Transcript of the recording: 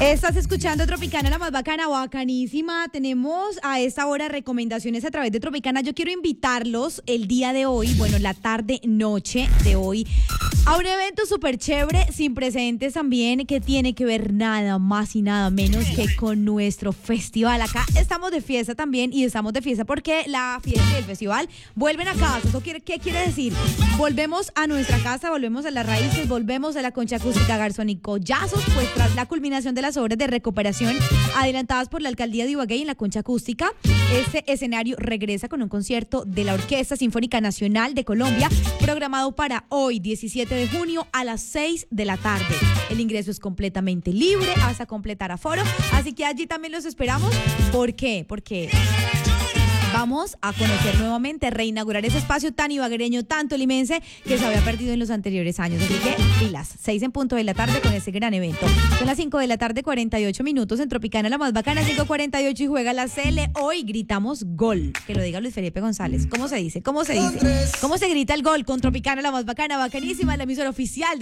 Estás escuchando Tropicana, la más bacana, bacanísima. Tenemos a esta hora recomendaciones a través de Tropicana. Yo quiero invitarlos el día de hoy, bueno, la tarde-noche de hoy, a un evento súper chévere, sin precedentes también, que tiene que ver nada más y nada menos que con nuestro festival. Acá estamos de fiesta también, y estamos de fiesta porque la fiesta y el festival vuelven a casa. ¿Qué quiere decir? Volvemos a nuestra casa, volvemos a las raíces, volvemos a la concha acústica Garzón y Collazos, pues tras la culminación de las obras de recuperación adelantadas por la alcaldía de Ibagué en la concha acústica, este escenario regresa con un concierto de la Orquesta Sinfónica Nacional de Colombia, programado para hoy, 17 de junio, a las 6 de la tarde. El ingreso es completamente libre hasta completar aforo, así que allí también los esperamos. ¿Por qué? Porque vamos a conocer nuevamente, reinaugurar ese espacio tan ibaguereño, tan tolimense, que se había perdido en los anteriores años. Así que pilas, 6 en punto de la tarde con ese gran evento. Son las 5 de la tarde, 48 minutos en Tropicana, la más bacana, 5:48, y juega la CL. Hoy gritamos gol. Que lo diga Luis Felipe González. ¿Cómo se dice? ¿Cómo se dice? ¿Cómo se grita el gol con Tropicana, la más bacana, bacanísima, la emisora oficial de